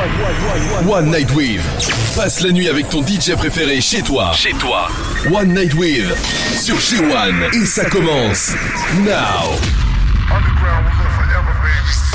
One Night With. Passe la nuit avec ton DJ préféré chez toi. One Night With sur chez One. Et ça commence now. Underground will live forever, baby.